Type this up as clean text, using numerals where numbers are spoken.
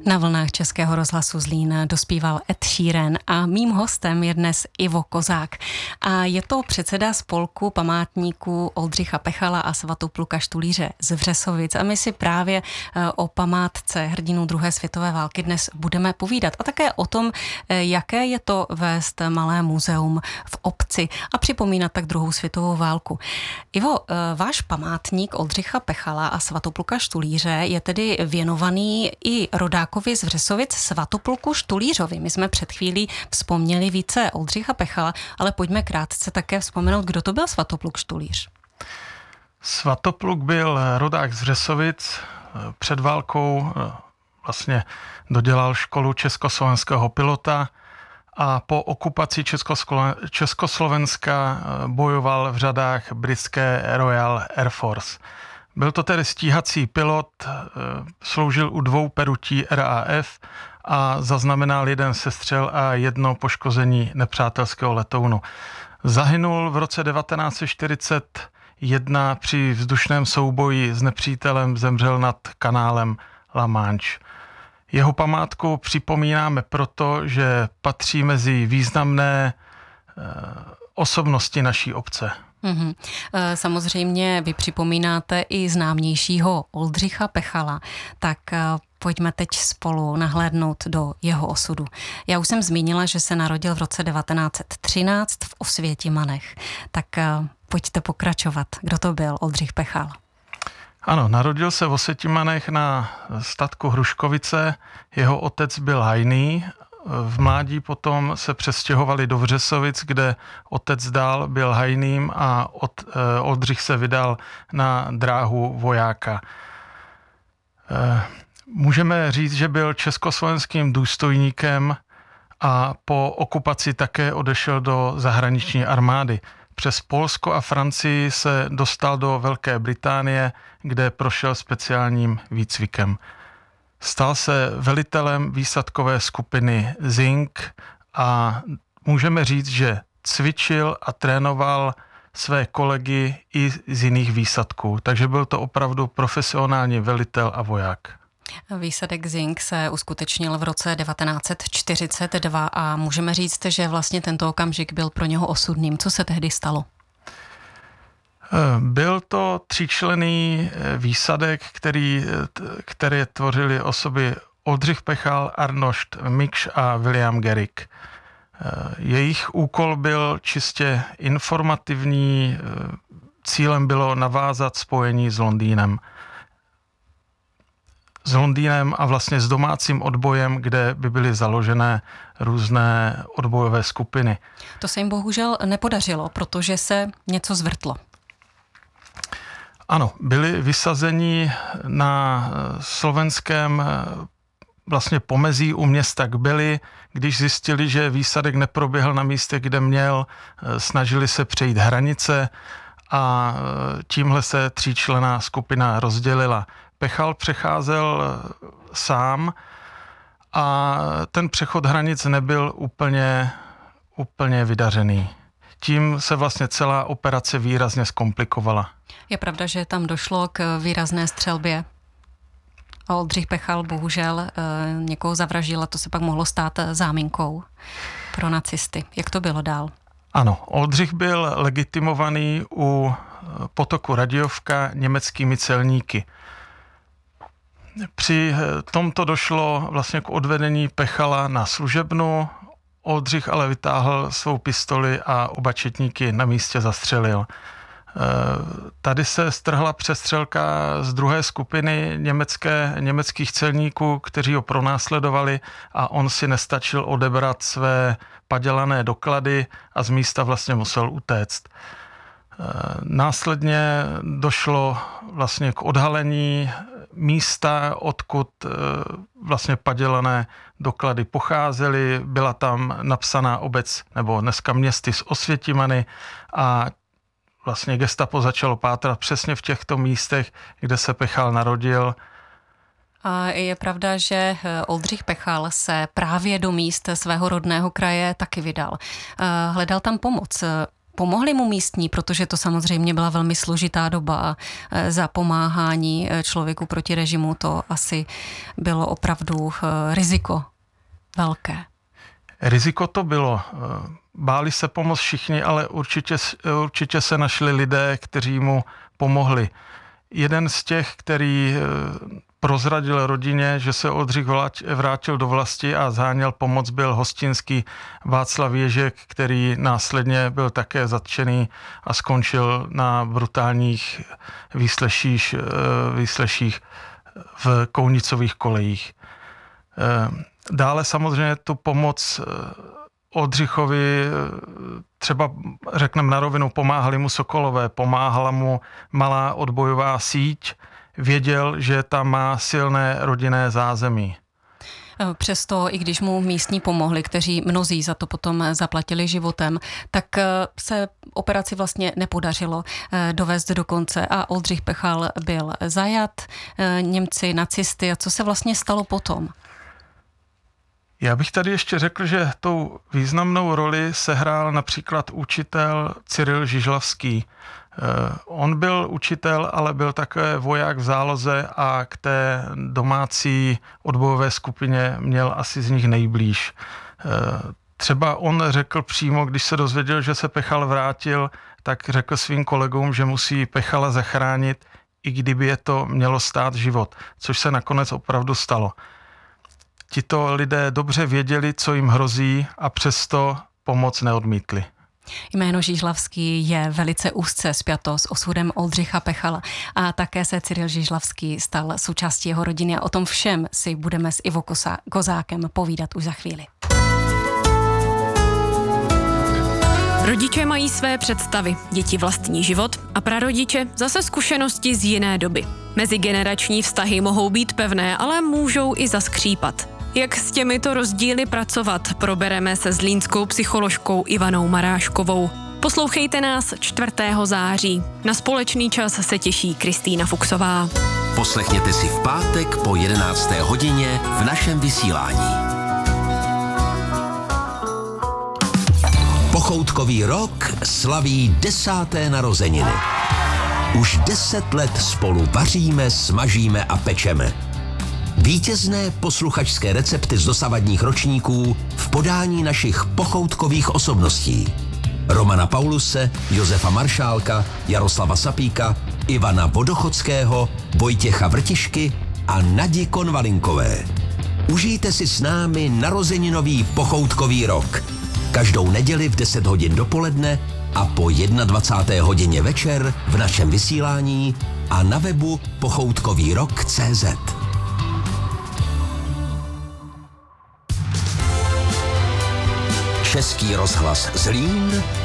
Na vlnách Českého rozhlasu Zlín dospíval Ed Sheeran a mým hostem je dnes Ivo Kozák. A je to předseda spolku památníků Oldřicha Pechala a Svatopluka Štulíře z Vřesovic. A my si právě o památce hrdinů druhé světové války dnes budeme povídat. A také o tom, jaké je to vést malé muzeum v obci a připomínat tak druhou světovou válku. Ivo, váš památník Oldřicha Pechala a Svatopluka Štulíře je tedy věnovaný i rodákovi z Vřesovic Svatopluku Štulířovi. My jsme před chvílí vzpomněli více Oldřicha Pechala, ale pojďme krátce také vzpomenout, kdo to byl Svatopluk Štulíř. Svatopluk byl rodák z Vřesovic. Před válkou vlastně dodělal školu československého pilota a po okupaci Československa bojoval v řadách britské Royal Air Force. Byl to tedy stíhací pilot, sloužil u 2 perutí RAF a zaznamenal 1 sestřel a 1 poškození nepřátelského letounu. Zahynul v roce 1941 při vzdušném souboji s nepřítelem, zemřel nad kanálem La Manche. Jeho památku připomínáme proto, že patří mezi významné osobnosti naší obce. Samozřejmě vy připomínáte i známějšího Oldřicha Pechala, tak pojďme teď spolu nahlédnout do jeho osudu. Já už jsem zmínila, že se narodil v roce 1913 v Osvětimanech, tak pojďte pokračovat. Kdo to byl Oldřich Pechal? Ano, narodil se v Osvětimanech na statku Hruškovice, jeho otec byl hajný. V mládí potom se přestěhovali do Vřesovic, kde otec dál byl hajným a Oldřich se vydal na dráhu vojáka. Můžeme říct, že byl československým důstojníkem a po okupaci také odešel do zahraniční armády. Přes Polsko a Francii se dostal do Velké Británie, kde prošel speciálním výcvikem. Stal se velitelem výsadkové skupiny Zing a můžeme říct, že cvičil a trénoval své kolegy i z jiných výsadků. Takže byl to opravdu profesionální velitel a voják. Výsadek Zing se uskutečnil v roce 1942 a můžeme říct, že vlastně tento okamžik byl pro něho osudným. Co se tehdy stalo? Byl to 3členný výsadek, které tvořily osoby Oldřich Pechal, Arnošt Mikš a William Garrick. Jejich úkol byl čistě informativní, cílem bylo navázat spojení s Londýnem a vlastně s domácím odbojem, kde by byly založené různé odbojové skupiny. To se jim bohužel nepodařilo, protože se něco zvrtlo. Ano, byli vysazeni na slovenském vlastně pomezí u města Kbely, když zjistili, že výsadek neproběhl na místě, kde měl, snažili se přejít hranice a tímhle se 3členná skupina rozdělila. Pechal přecházel sám a ten přechod hranic nebyl úplně vydařený. Tím se vlastně celá operace výrazně zkomplikovala. Je pravda, že tam došlo k výrazné střelbě a Oldřich Pechal bohužel někoho zavraždil a to se pak mohlo stát záminkou pro nacisty. Jak to bylo dál? Ano, Oldřich byl legitimovaný u potoku Radiovka německými celníky. Při tomto došlo vlastně k odvedení Pechala na služebnu. Oldřich ale vytáhl svou pistoli a oba četníky na místě zastřelil. Tady se strhla přestřelka z druhé skupiny německých celníků, kteří ho pronásledovali a on si nestačil odebrat své padělané doklady a z místa vlastně musel utéct. Následně došlo vlastně k odhalení místa, odkud vlastně padělané doklady pocházely. Byla tam napsaná obec, nebo dneska městy z Osvětimany a vlastně gestapo začalo pátrat přesně v těchto místech, kde se Pechal narodil. A je pravda, že Oldřich Pechal se právě do míst svého rodného kraje taky vydal. Hledal tam pomoc. Pomohli mu místní, protože to samozřejmě byla velmi složitá doba a za pomáhání člověku proti režimu to asi bylo opravdu riziko velké. Riziko to bylo. Báli se pomoct všichni, ale určitě se našli lidé, kteří mu pomohli. Jeden z těch, který prozradil rodině, že se Oldřich vrátil do vlasti a zháněl pomoc, byl hostinský Václav Ježek, který následně byl také zatčený a skončil na brutálních výsleších v Kounicových kolejích. Dále samozřejmě tu pomoc Oldřichovi, třeba řekneme na rovinu, pomáhali mu Sokolové, pomáhala mu malá odbojová síť, věděl, že tam má silné rodinné zázemí. Přesto, i když mu místní pomohli, kteří mnozí za to potom zaplatili životem, tak se operaci vlastně nepodařilo dovést do konce a Oldřich Pechal byl zajat Němci, nacisty. A co se vlastně stalo potom? Já bych tady ještě řekl, že tou významnou roli sehrál například učitel Cyril Žižlavský. On byl učitel, ale byl také voják v záloze a k té domácí odbojové skupině měl asi z nich nejblíž. Třeba on řekl přímo, když se dozvěděl, že se Pechal vrátil, tak řekl svým kolegům, že musí Pechala zachránit, i kdyby je to mělo stát život, což se nakonec opravdu stalo. Tito lidé dobře věděli, co jim hrozí a přesto pomoc neodmítli. Jméno Žižlavský je velice úzce spjato s osudem Oldřicha Pechala a také se Cyril Žižlavský stal součástí jeho rodiny a o tom všem si budeme s Ivo Kozákem povídat už za chvíli. Rodiče mají své představy, děti vlastní život a prarodiče zase zkušenosti z jiné doby. Mezigenerační vztahy mohou být pevné, ale můžou i zaskřípat. Jak s těmito rozdíly pracovat, probereme se zlínskou psycholožkou Ivanou Maráškovou. Poslouchejte nás 4. září. Na společný čas se těší Kristýna Fuchsová. Poslechněte si v pátek po 11. hodině v našem vysílání. Pochoutkový rok slaví 10. narozeniny. Už 10 let spolu vaříme, smažíme a pečeme. Vítězné posluchačské recepty z dosavadních ročníků v podání našich pochoutkových osobností. Romana Pauluse, Josefa Maršálka, Jaroslava Sapíka, Ivana Vodochodského, Vojtěcha Vrtišky a Nadi Konvalinkové. Užijte si s námi narozeninový pochoutkový rok. Každou neděli v 10 hodin dopoledne a po 21. hodině večer v našem vysílání a na webu pochoutkovýrok.cz. Český rozhlas Zlín